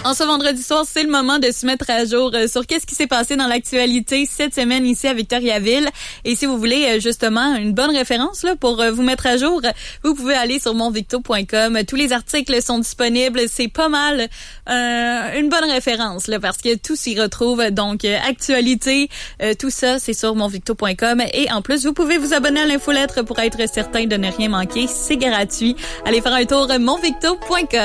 En ce vendredi soir, c'est le moment de se mettre à jour sur qu'est-ce qui s'est passé dans l'actualité cette semaine ici à Victoriaville. Et si vous voulez justement une bonne référence là pour vous mettre à jour, vous pouvez aller sur monvicto.com. Tous les articles sont disponibles. C'est pas mal une bonne référence là parce que tout s'y retrouve. Donc actualité, tout ça c'est sur monvicto.com. Et en plus, vous pouvez vous abonner à l'infolettre pour être certain de ne rien manquer. C'est gratuit. Allez faire un tour monvicto.com.